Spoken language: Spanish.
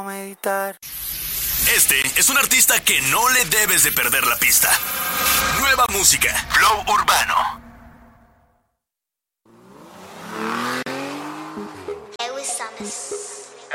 meditar. Este es un artista que no le debes de perder la pista. Nueva música, Flow Urbano. Lewis Summers.